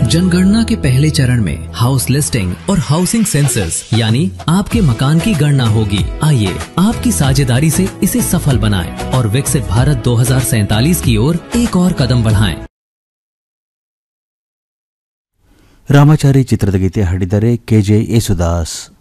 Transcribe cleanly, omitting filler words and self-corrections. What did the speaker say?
जनगणना के पहले चरण में हाउस लिस्टिंग और हाउसिंग सेंसस यानी आपके मकान की गणना होगी। आइए आपकी साझेदारी से इसे सफल बनाएं और विकसित भारत 2047 की ओर एक और कदम बढ़ाएं। ರಾಮಾಚಾರಿ ಚಿತ್ರದ ಗೀತೆ ಹಾಡಿದ್ದಾರೆ ಕೆಜೆ ಯೇಸುದಾಸ್.